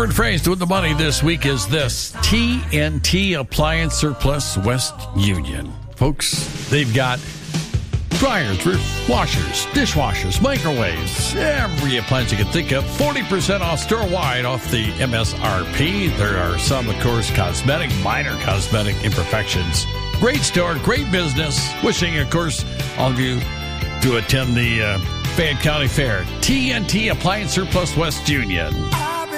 Word phrase with the money this week is this: TNT Appliance Surplus West Union. Folks, they've got dryers, washers, dishwashers, microwaves, every appliance you can think of. 40% off store-wide off the MSRP. There are some, of course, minor cosmetic imperfections. Great store, great business. Wishing, of course, all of you to attend the Fayette County Fair. TNT Appliance Surplus West Union.